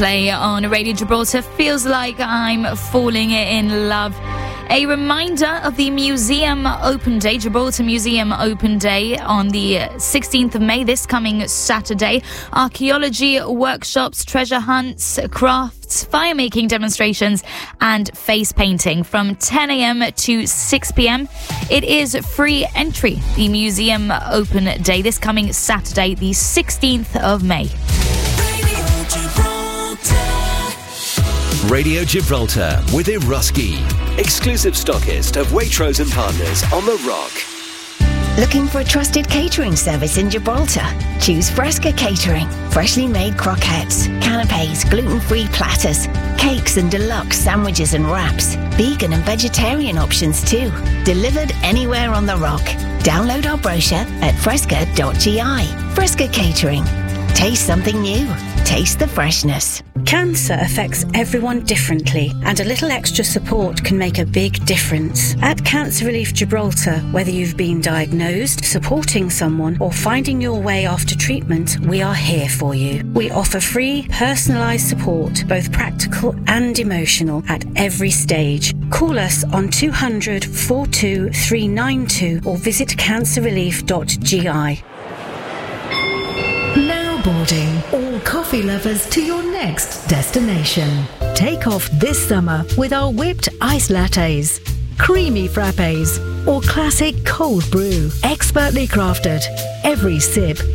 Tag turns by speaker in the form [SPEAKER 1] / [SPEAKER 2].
[SPEAKER 1] Play on Radio Gibraltar. Feels like I'm falling in love. A reminder of the Museum Open Day, Gibraltar Museum Open Day on the 16th of May, this coming Saturday. Archaeology workshops, treasure hunts, crafts, fire-making demonstrations and face painting from 10 a.m. to 6 p.m. It is free entry, the Museum Open Day, this coming Saturday, the 16th of May.
[SPEAKER 2] Radio Gibraltar with Eruski, exclusive stockist of Waitrose and Partners on the Rock.
[SPEAKER 3] Looking for a trusted catering service in Gibraltar? Choose Fresca Catering. Freshly made croquettes, canapes, gluten-free platters, cakes and deluxe sandwiches and wraps. Vegan and vegetarian options too. Delivered anywhere on the Rock. Download our brochure at fresca.gi. Fresca Catering. Taste something new. Taste the freshness.
[SPEAKER 4] Cancer affects everyone differently, and a little extra support can make a big difference. At Cancer Relief Gibraltar, whether you've been diagnosed, supporting someone, or finding your way after treatment, we are here for you. We offer free, personalised support, both practical and emotional, at every stage. Call us on 200 42 392 or visit cancerrelief.gi.
[SPEAKER 5] Now boarding all coffee lovers to your next destination. Take off this summer with our whipped ice lattes, creamy frappes, or classic cold brew. Expertly crafted, every sip